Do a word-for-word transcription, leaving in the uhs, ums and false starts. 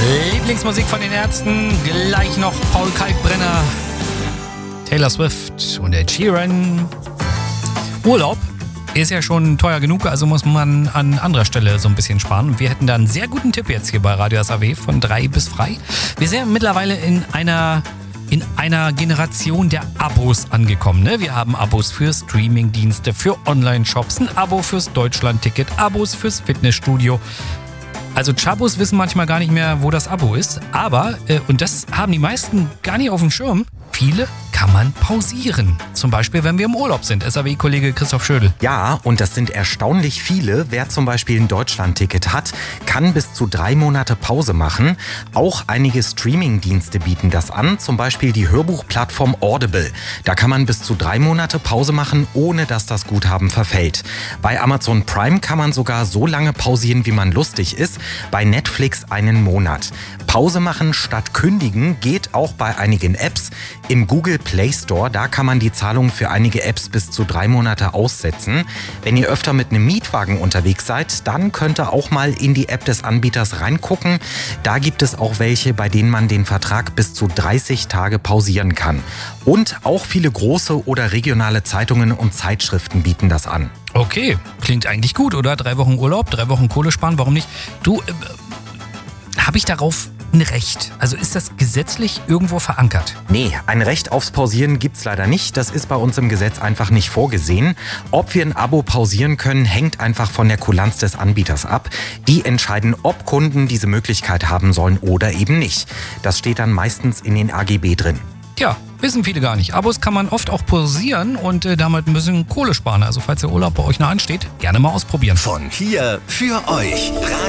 Lieblingsmusik von den Ärzten, gleich noch Paul Kalkbrenner, Taylor Swift und Ed Sheeran. Urlaub ist ja schon teuer genug, also muss man an anderer Stelle so ein bisschen sparen. Und wir hätten da einen sehr guten Tipp jetzt hier bei Radio S A W von drei bis frei. Wir sind ja mittlerweile in einer... in einer Generation der Abos angekommen. Ne? Wir haben Abos für Streamingdienste, für Online-Shops, ein Abo fürs Deutschland-Ticket, Abos fürs Fitnessstudio. Also Chabos wissen manchmal gar nicht mehr, wo das Abo ist. Aber, äh, und das haben die meisten gar nicht auf dem Schirm, viele kann man pausieren. Zum Beispiel, wenn wir im Urlaub sind. S A W-Kollege Christoph Schödel. Ja, und das sind erstaunlich viele. Wer zum Beispiel ein Deutschland-Ticket hat, kann bis zu drei Monate Pause machen. Auch einige Streaming-Dienste bieten das an, zum Beispiel die Hörbuchplattform Audible. Da kann man bis zu drei Monate Pause machen, ohne dass das Guthaben verfällt. Bei Amazon Prime kann man sogar so lange pausieren, wie man lustig ist. Bei Netflix einen Monat. Pause machen statt kündigen geht auch bei einigen Apps. Im Google Play Store, da kann man die Zahlung für einige Apps bis zu drei Monate aussetzen. Wenn ihr öfter mit einem Mietwagen unterwegs seid, dann könnt ihr auch mal in die App des Anbieters reingucken. Da gibt es auch welche, bei denen man den Vertrag bis zu dreißig Tage pausieren kann. Und auch viele große oder regionale Zeitungen und Zeitschriften bieten das an. Okay, klingt eigentlich gut, oder? Drei Wochen Urlaub, drei Wochen Kohle sparen, warum nicht? Du, äh, habe ich darauf ein Recht? Also ist das gesetzlich irgendwo verankert? Nee, ein Recht aufs Pausieren gibt's leider nicht. Das ist bei uns im Gesetz einfach nicht vorgesehen. Ob wir ein Abo pausieren können, hängt einfach von der Kulanz des Anbieters ab. Die entscheiden, ob Kunden diese Möglichkeit haben sollen oder eben nicht. Das steht dann meistens in den A G B drin. Ja, wissen viele gar nicht. Abos kann man oft auch pausieren und äh, damit ein bisschen Kohle sparen. Also falls der Urlaub bei euch nah ansteht, gerne mal ausprobieren. Von hier für euch.